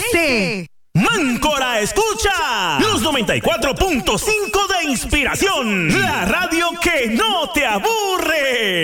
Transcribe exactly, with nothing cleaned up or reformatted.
este. Máncora escucha los noventa y cuatro punto cinco de Inspiración, la radio que no te aburre.